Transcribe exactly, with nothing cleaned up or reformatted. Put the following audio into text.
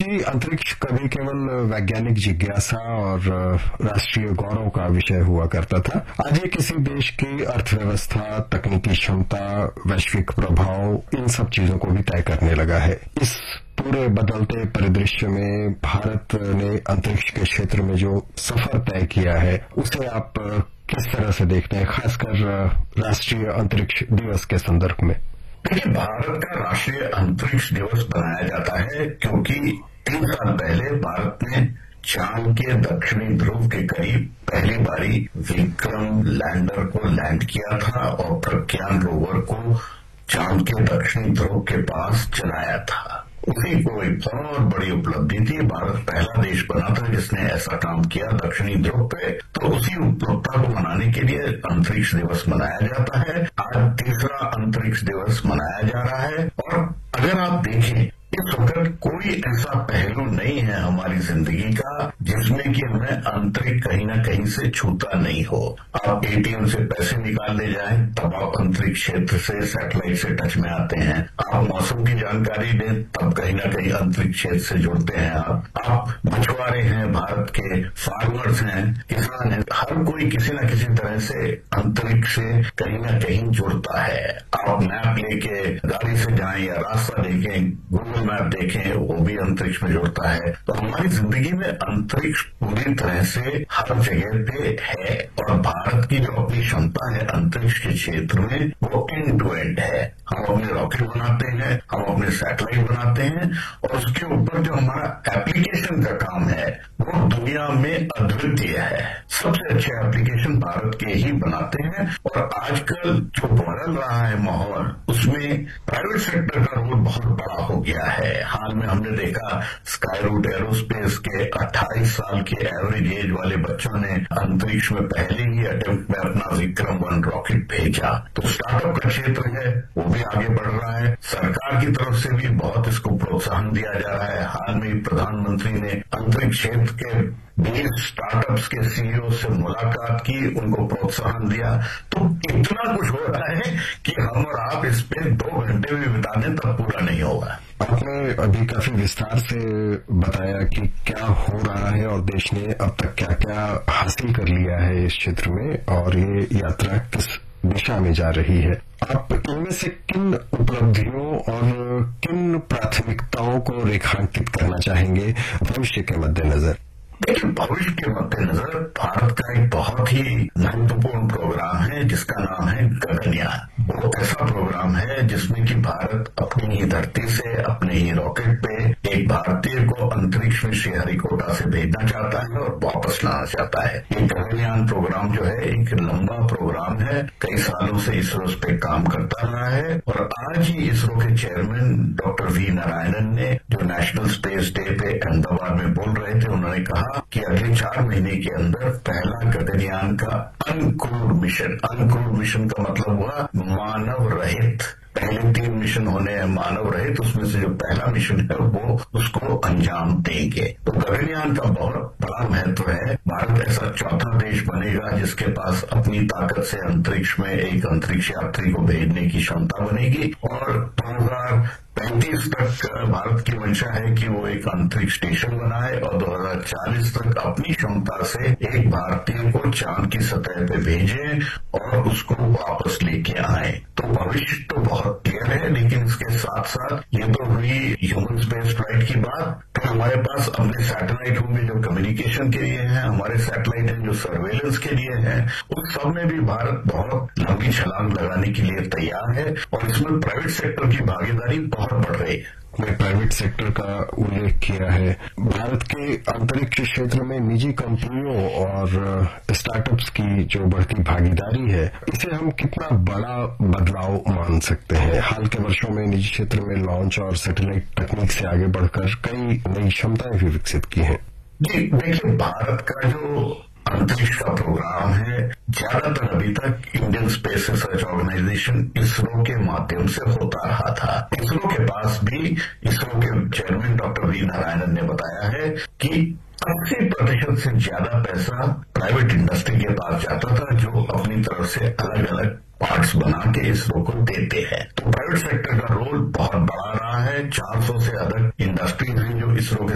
कि अंतरिक्ष कभी केवल वैज्ञानिक जिज्ञासा और राष्ट्रीय गौरव का विषय हुआ करता था। आज ये किसी देश की अर्थव्यवस्था, तकनीकी क्षमता, वैश्विक प्रभाव, इन सब चीजों को भी तय करने लगा है। इस पूरे बदलते परिदृश्य में भारत ने अंतरिक्ष के क्षेत्र में जो सफर तय किया है, उसे आप किस तरह से देखते हैं, खासकर राष्ट्रीय अंतरिक्ष दिवस के संदर्भ में? देखिए, भारत का राष्ट्रीय अंतरिक्ष दिवस बनाया जाता है क्योंकि तीन साल पहले भारत ने चांद के दक्षिणी ध्रुव के करीब पहली बारी विक्रम लैंडर को लैंड किया था और प्रज्ञान रोवर को चांद के दक्षिणी ध्रुव के पास चलाया था। उसी को एक बहुत बड़ी उपलब्धि थी। भारत पहला देश बना था जिसने ऐसा काम किया दक्षिणी ध्रुव पे, तो उसी उपलब्धता को मनाने के लिए अंतरिक्ष दिवस मनाया जाता है। आज तीसरा अंतरिक्ष दिवस मनाया जा रहा है और अगर आप देखें, इस वक्त कोई ऐसा पहलू नहीं है हमारी जिंदगी का जिसमें कि हमें अंतरिक्ष कहीं ना कहीं से छूता नहीं हो। आप एटीएम से पैसे निकालने जाएं तब आप अंतरिक्ष क्षेत्र से, सैटेलाइट से टच में आते हैं। आप मौसम की जानकारी दें तब कहीं ना कहीं अंतरिक्ष क्षेत्र से जुड़ते हैं। आप आप मछुआरे हैं, भारत के फार्मर्स हैं, किसान हैं, हर कोई किसी न किसी तरह से अंतरिक्ष से कहीं ना कहीं जुड़ता है। आप मैप लेके गाड़ी से जाएं या रास्ता देखें, गूगल मैप देखें, वो भी अंतरिक्ष में जुड़ता है। तो हमारी जिंदगी में अंतरिक्ष पूरी तरह से हर जगह पे है और भारत की जो अपनी क्षमता है अंतरिक्ष के क्षेत्र में, वो एंड टू एंड है। हम अपने रॉकेट बनाते हैं, हम अपने सैटेलाइट बनाते हैं और उसके ऊपर जो हमारा एप्लीकेशन का काम है वो दुनिया में अद्वितीय है। सबसे अच्छे एप्लीकेशन भारत के ही बनाते हैं और आजकल जो बदल रहा है माहौल, उसमें प्राइवेट सेक्टर का रोल बहुत बड़ा हो गया है। हाल में हमने देखा स्काई रूट एरोस्पेस के अट्ठाईस साल के एवरेज एज वाले बच्चों ने अंतरिक्ष में पहले ही अटेम्प्ट में अपना विक्रम वन रॉकेट भेजा। तो स्टार्टअप का क्षेत्र है, वो भी आगे बढ़ रहा है। सरकार की तरफ से भी बहुत इसको प्रोत्साहन दिया जा रहा है। हाल में प्रधानमंत्री ने अंतरिक्ष क्षेत्र के बीस स्टार्टअप्स के सीईओ से मुलाकात की, उनको प्रोत्साहन दिया। तो इतना कुछ हो रहा है कि हम और आप इस पे दो घंटे भी बिता दें तब पूरा नहीं होगा। आपने अभी काफी विस्तार से बताया कि क्या हो रहा है और देश ने अब तक क्या क्या हासिल कर लिया है इस क्षेत्र में और ये यात्रा किस दिशा में जा रही है। आप इनमें से किन उपलब्धियों और किन प्राथमिकताओं को रेखांकित करना चाहेंगे भविष्य के मद्देनजर? देखिए, भविष्य के मद्देनजर भारत का एक बहुत ही महत्वपूर्ण प्रोग्राम है जिसका नाम है गगनयान। वो ऐसा प्रोग्राम है जिसमें कि भारत अपनी ही धरती से, अपने ही रॉकेट पे एक भारतीय को अंतरिक्ष में श्रीहरिकोटा से भेजना चाहता है और वापस लाना चाहता है। ये गगनयान प्रोग्राम जो है एक लंबा प्रोग्राम है, कई सालों से इसरो उस पर काम करता रहा है और आज ही इसरो के चेयरमैन डॉक्टर वी नारायणन ने जो नेशनल स्पेस डे पे अहमदाबाद में बोल रहे थे, उन्होंने कहा कि अगले चार महीने के अंदर पहला गगनयान का अनक्रूड मिशन, अनक्रूड मिशन का मतलब हुआ मानव रहित। पहले तीन मिशन होने हैं मानव रहित, उसमें से जो पहला मिशन है वो उसको अंजाम देंगे। तो गगनयान का बहुत बड़ा महत्व है। भारत ऐसा चौथा देश बनेगा जिसके पास अपनी ताकत से अंतरिक्ष में एक अंतरिक्ष यात्री को भेजने की क्षमता बनेगी और दो हजार पैंतीस तक भारत की मंशा है कि वो एक अंतरिक्ष स्टेशन बनाए और दो हजार चालीस तक अपनी क्षमता से एक भारतीय को चांद की सतह पे भेजे और उसको वापस लेके आए। तो भविष्य तो बहुत क्लियर है, लेकिन इसके साथ साथ ये तो हुई ह्यूमन स्पेस फ्लाइट की बात। तो हमारे पास अपने सैटेलाइट होंगे जो कम्युनिकेशन के लिए हैं, हमारे सैटेलाइट हैं जो सर्वेलेंस के लिए हैं। उस सब में भी भारत बहुत लंबी छलांग लगाने के लिए तैयार है और इसमें प्राइवेट सेक्टर की भागीदारी बहुत बढ़ रही है। मैं प्राइवेट सेक्टर का उल्लेख किया है। भारत के अंतरिक्ष क्षेत्र में निजी कंपनियों और स्टार्टअप्स की जो बढ़ती भागीदारी है, इसे हम कितना बड़ा बदलाव मान सकते हैं? हाल के वर्षों में निजी क्षेत्र में लॉन्च और सैटेलाइट तकनीक से आगे बढ़कर कई नई क्षमताएं भी विकसित की हैं। जी देखिए, भारत का जो अंतरिक्ष का प्रोग्राम है ज्यादातर अभी तक Indian space research organisation ISRO के माध्यम से होता रहा था। इसरो के पास भी इसरो के चेयरमैन डॉक्टर वी नारायणन ने बताया है कि अस्सी प्रतिशत से ज्यादा पैसा प्राइवेट इंडस्ट्री के पास जाता था जो अपनी तरफ से अलग अलग पार्ट्स बना के इसरो को देते हैं। तो प्राइवेट सेक्टर का रोल बहुत बड़ा रहा है। चार सौ से अधिक इंडस्ट्रीज हैं जो इसरो के